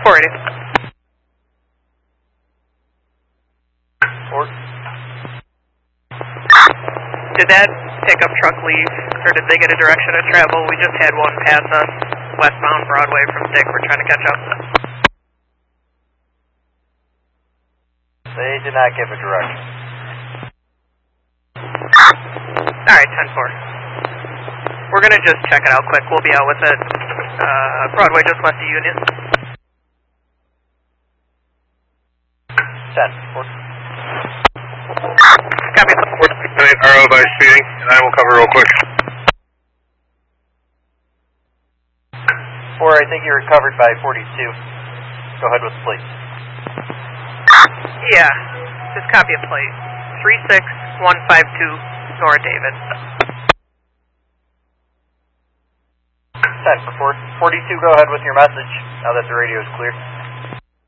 480. Fort. Did that pickup truck leave, or did they get a direction of travel? We just had one pass us westbound Broadway from Dick. We're trying to catch up. They did not give a direction. Alright, 10-4. We're going to just check it out quick. We'll be out with it. Broadway just left the Union. 10-4. Copy. RO by speeding, and I will cover real quick. 4, I think you were covered by 42. Go ahead with the plate. Yeah, just copy a plate. 36152 Nora David. 10-4. 42, go ahead with your message, now that the radio is clear.